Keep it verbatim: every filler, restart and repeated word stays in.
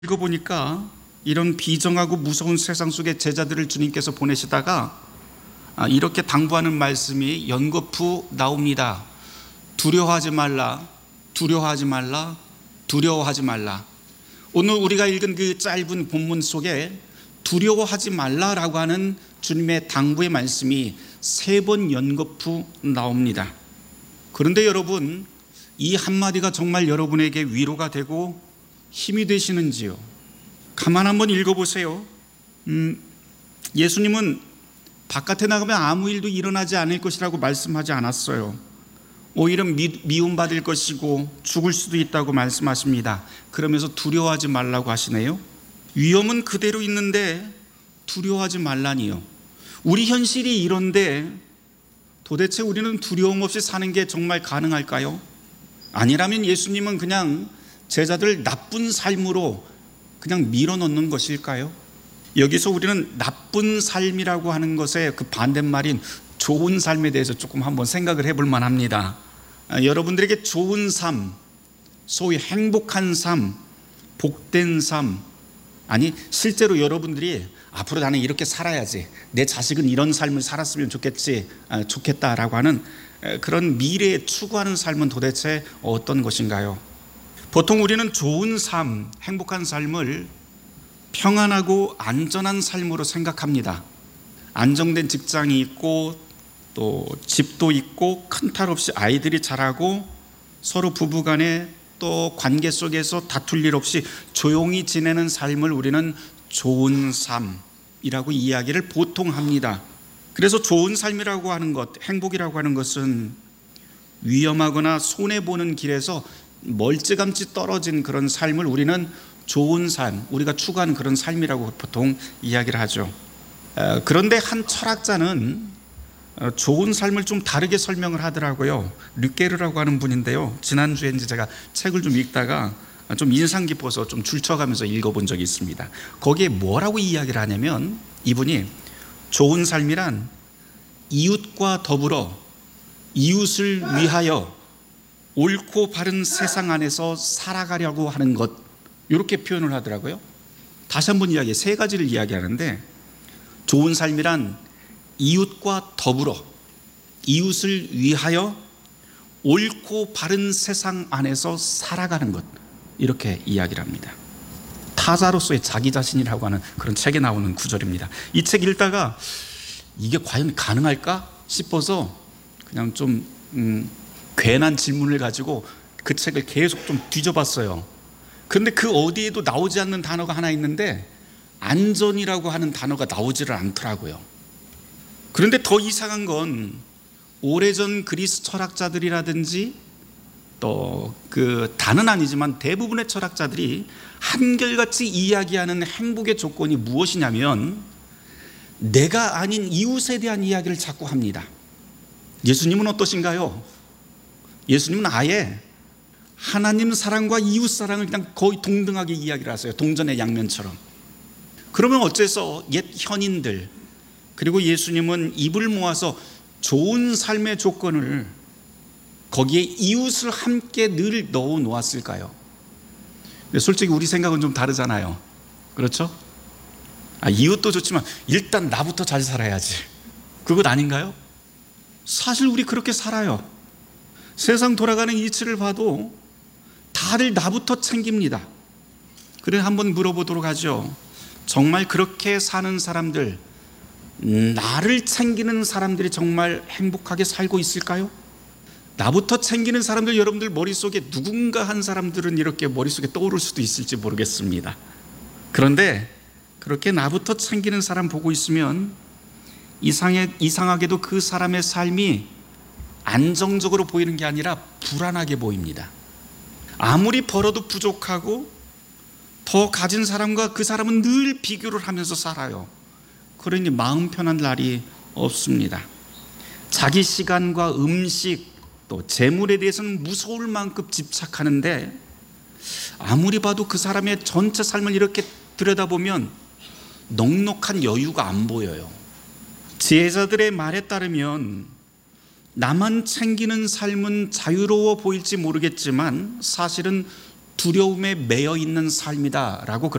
읽어보니까 이런 비정하고 무서운 세상 속에 제자들을 주님께서 보내시다가 이렇게 당부하는 말씀이 연거푸 나옵니다. 두려워하지 말라, 두려워하지 말라, 두려워하지 말라. 오늘 우리가 읽은 그 짧은 본문 속에 두려워하지 말라라고 하는 주님의 당부의 말씀이 세 번 연거푸 나옵니다. 그런데 여러분, 이 한마디가 정말 여러분에게 위로가 되고 힘이 되시는지요? 가만 한번 읽어보세요. 음, 예수님은 바깥에 나가면 아무 일도 일어나지 않을 것이라고 말씀하지 않았어요. 오히려 미, 미움받을 것이고 죽을 수도 있다고 말씀하십니다. 그러면서 두려워하지 말라고 하시네요. 위험은 그대로 있는데 두려워하지 말라니요. 우리 현실이 이런데 도대체 우리는 두려움 없이 사는 게 정말 가능할까요? 아니라면 예수님은 그냥 제자들 나쁜 삶으로 그냥 밀어넣는 것일까요? 여기서 우리는 나쁜 삶이라고 하는 것의 그 반대말인 좋은 삶에 대해서 조금 한번 생각을 해볼 만합니다. 여러분들에게 좋은 삶, 소위 행복한 삶, 복된 삶, 아니 실제로 여러분들이 앞으로 나는 이렇게 살아야지, 내 자식은 이런 삶을 살았으면 좋겠지, 좋겠다라고 하는 그런 미래에 추구하는 삶은 도대체 어떤 것인가요? 보통 우리는 좋은 삶, 행복한 삶을 평안하고 안전한 삶으로 생각합니다. 안정된 직장이 있고 또 집도 있고 큰 탈 없이 아이들이 자라고 서로 부부간에 또 관계 속에서 다툴 일 없이 조용히 지내는 삶을 우리는 좋은 삶이라고 이야기를 보통 합니다. 그래서 좋은 삶이라고 하는 것, 행복이라고 하는 것은 위험하거나 손해보는 길에서 멀찌감치 떨어진 그런 삶을 우리는 좋은 삶, 우리가 추구하는 그런 삶이라고 보통 이야기를 하죠. 그런데 한 철학자는 좋은 삶을 좀 다르게 설명을 하더라고요. 르케르라고 하는 분인데요, 지난주에 이제 제가 책을 좀 읽다가 좀 인상 깊어서 좀 줄쳐가면서 읽어본 적이 있습니다. 거기에 뭐라고 이야기를 하냐면, 이분이 좋은 삶이란 이웃과 더불어 이웃을 위하여 옳고 바른 세상 안에서 살아가려고 하는 것, 이렇게 표현을 하더라고요. 다시 한번 이야기해, 세 가지를 이야기하는데, 좋은 삶이란 이웃과 더불어 이웃을 위하여 옳고 바른 세상 안에서 살아가는 것, 이렇게 이야기를 합니다. 타자로서의 자기 자신이라고 하는 그런 책에 나오는 구절입니다. 이 책 읽다가 이게 과연 가능할까 싶어서 그냥 좀 음, 괜한 질문을 가지고 그 책을 계속 좀 뒤져봤어요. 그런데 그 어디에도 나오지 않는 단어가 하나 있는데 안전이라고 하는 단어가 나오지를 않더라고요. 그런데 더 이상한 건 오래전 그리스 철학자들이라든지 또 그 다는 아니지만 대부분의 철학자들이 한결같이 이야기하는 행복의 조건이 무엇이냐면 내가 아닌 이웃에 대한 이야기를 자꾸 합니다. 예수님은 어떠신가요? 예수님은 아예 하나님 사랑과 이웃 사랑을 그냥 거의 동등하게 이야기를 하세요. 동전의 양면처럼. 그러면 어째서 옛 현인들, 그리고 예수님은 입을 모아서 좋은 삶의 조건을 거기에 이웃을 함께 늘 넣어 놓았을까요? 근데 솔직히 우리 생각은 좀 다르잖아요. 그렇죠? 아, 이웃도 좋지만 일단 나부터 잘 살아야지, 그것 아닌가요? 사실 우리 그렇게 살아요. 세상 돌아가는 이치를 봐도 다들 나부터 챙깁니다. 그래, 한번 물어보도록 하죠. 정말 그렇게 사는 사람들, 나를 챙기는 사람들이 정말 행복하게 살고 있을까요? 나부터 챙기는 사람들, 여러분들 머릿속에 누군가 한 사람들은 이렇게 머릿속에 떠오를 수도 있을지 모르겠습니다. 그런데 그렇게 나부터 챙기는 사람 보고 있으면 이상해, 이상하게도 그 사람의 삶이 안정적으로 보이는 게 아니라 불안하게 보입니다. 아무리 벌어도 부족하고 더 가진 사람과 그 사람은 늘 비교를 하면서 살아요. 그러니 마음 편한 날이 없습니다. 자기 시간과 음식 또 재물에 대해서는 무서울 만큼 집착하는데 아무리 봐도 그 사람의 전체 삶을 이렇게 들여다보면 넉넉한 여유가 안 보여요. 지혜자들의 말에 따르면 나만 챙기는 삶은 자유로워 보일지 모르겠지만 사실은 두려움에 매여 있는 삶이다라고